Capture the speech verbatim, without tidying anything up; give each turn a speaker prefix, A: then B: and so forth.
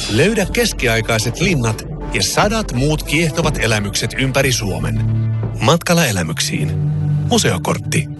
A: Löydä keskiaikaiset linnat ja sadat muut kiehtovat elämykset ympäri Suomen. Matkalla elämyksiin. Museokortti